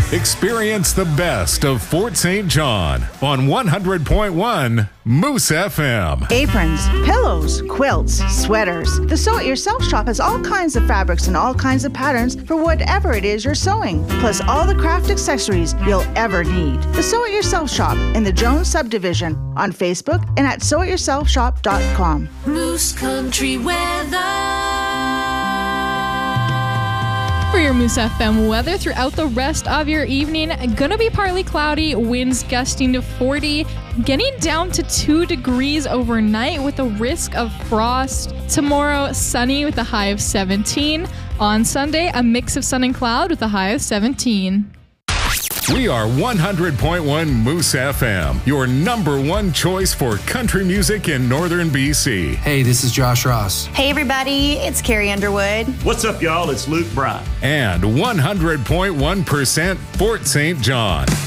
Experience the best of Fort St. John on 100.1 Moose FM. Aprons, pillows, quilts, sweaters. The Sew It Yourself shop has all kinds of fabrics and all kinds of patterns for whatever it is you're sewing, plus all the craft accessories you'll ever need. The Sew It Yourself shop in the Jones subdivision on Facebook and at sewityourselfshop.com. Moose Country weather. For your Moose FM weather throughout the rest of your evening, gonna be partly cloudy, winds gusting to 40, getting down to 2 degrees overnight with a risk of frost. Tomorrow, sunny with a high of 17. On Sunday, a mix of sun and cloud with a high of 17. We are 100.1 Moose FM, your number one choice for country music in northern BC. Hey, this is Josh Ross. Hey, everybody, it's Carrie Underwood. What's up, y'all? It's Luke Bryan. And 100.1% Fort St. John.